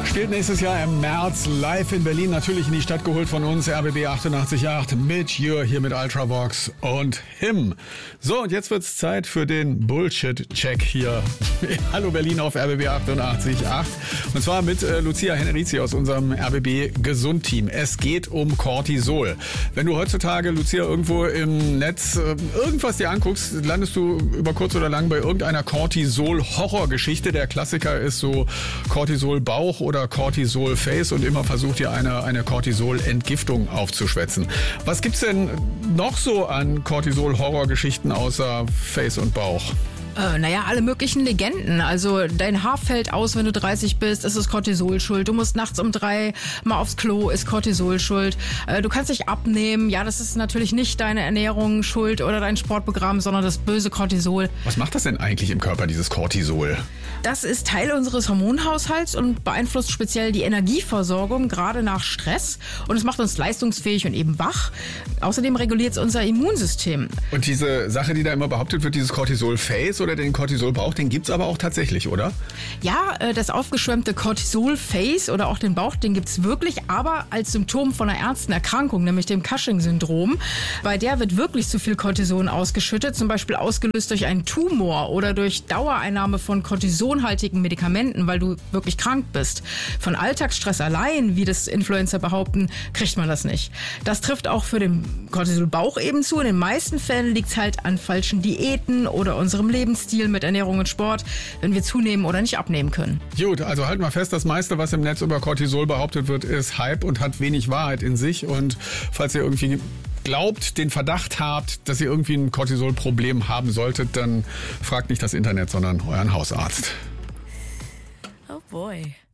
Spielt nächstes Jahr im März live in Berlin, natürlich in die Stadt geholt von uns, RBB 88.8 mit Jür hier mit Ultravox und Him. So, und jetzt wird's Zeit für den Bullshit-Check hier. Hallo Berlin auf RBB 88.8 und zwar mit Lucia Henrizi aus unserem RBB Gesund-Team. Es geht um Cortisol. Wenn du heutzutage, Lucia, irgendwo im Netz irgendwas dir anguckst, landest du über kurz oder lang bei irgendeiner Cortisol-Horrorgeschichte. Der Klassiker ist so Cortisol-Bauch oder Cortisol-Face und immer versucht ihr eine Cortisol-Entgiftung aufzuschwätzen. Was gibt's denn noch so an Cortisol-Horrorgeschichten außer Face und Bauch? Naja, alle möglichen Legenden. Also dein Haar fällt aus, wenn du 30 bist, ist es Cortisol schuld. Du musst nachts um 3 mal aufs Klo, ist Cortisol schuld. Du kannst dich abnehmen. Ja, das ist natürlich nicht deine Ernährung schuld oder dein Sportprogramm, sondern das böse Cortisol. Was macht das denn eigentlich im Körper, dieses Cortisol? Das ist Teil unseres Hormonhaushalts und beeinflusst speziell die Energieversorgung, gerade nach Stress. Und es macht uns leistungsfähig und eben wach. Außerdem reguliert es unser Immunsystem. Und diese Sache, die da immer behauptet wird, dieses Cortisol-Face oder den Cortisol-Bauch, den gibt's aber auch tatsächlich, oder? Ja, das aufgeschwemmte Cortisol-Face oder auch den Bauch, den gibt's wirklich, aber als Symptom von einer ernsten Erkrankung, nämlich dem Cushing-Syndrom. Bei der wird wirklich zu viel Cortison ausgeschüttet, zum Beispiel ausgelöst durch einen Tumor oder durch Dauereinnahme von cortisonhaltigen Medikamenten, weil du wirklich krank bist. Von Alltagsstress allein, wie das Influencer behaupten, kriegt man das nicht. Das trifft auch für den Cortisol-Bauch eben zu. In den meisten Fällen liegt's halt an falschen Diäten oder unserem Lebensstil mit Ernährung und Sport, wenn wir zunehmen oder nicht abnehmen können. Gut, also halten wir fest, das meiste, was im Netz über Cortisol behauptet wird, ist Hype und hat wenig Wahrheit in sich. Und falls ihr irgendwie glaubt, den Verdacht habt, dass ihr irgendwie ein Cortisol-Problem haben solltet, dann fragt nicht das Internet, sondern euren Hausarzt. Oh boy.